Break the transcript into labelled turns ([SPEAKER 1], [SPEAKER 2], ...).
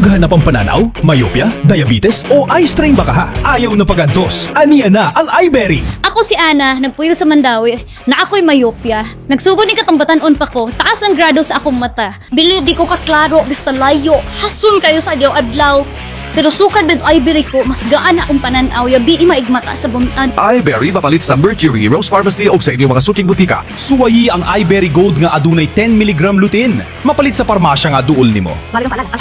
[SPEAKER 1] Dughan na pampananaw, myopia, diabetes o eye strain baka ha? Ayaw na pagantos. Aniya na ang iBerry.
[SPEAKER 2] Ako si Ana, nagpuyo sa Mandawi, na ako'y myopia. Nagsugod ni katambatan-on pa ko, taas ang grado sa akong mata. Bili di ko kaklaro, basta layo, hasun kayo sa adlaw-adlaw. Pero sukad med iBerry ko, mas gaan na akong pananaw, yabi maigmata sa bumitan.
[SPEAKER 3] iBerry mapalit sa Mercury, Rose Pharmacy o sa inyong mga suking butika.
[SPEAKER 1] Suwayi ang iBerry Gold nga adunay 10 mg lutein. Mapalit sa parmasya nga duol nimo.